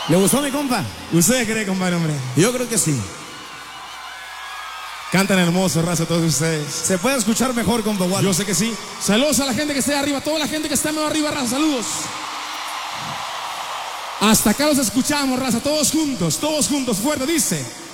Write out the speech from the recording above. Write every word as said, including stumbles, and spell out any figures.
¿Le gustó mi compa? ¿Usted cree, compadre, hombre? Yo creo que sí. Cantan hermoso, raza, todos ustedes. Se puede escuchar mejor, compa Waldo. Yo sé que sí. Saludos a la gente que está arriba, toda la gente que está medio arriba, raza, saludos. Hasta acá los escuchamos, raza, todos juntos, todos juntos, fuerte, dice.